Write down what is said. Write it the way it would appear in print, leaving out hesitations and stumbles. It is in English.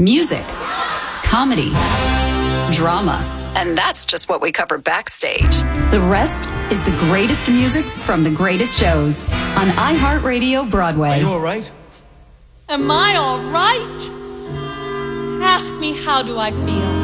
music, comedy, drama. And that's just what we cover backstage. The rest is the greatest music from the greatest shows on iHeartRadio Broadway. Are you all right? Am I all right? Ask me, how do I feel?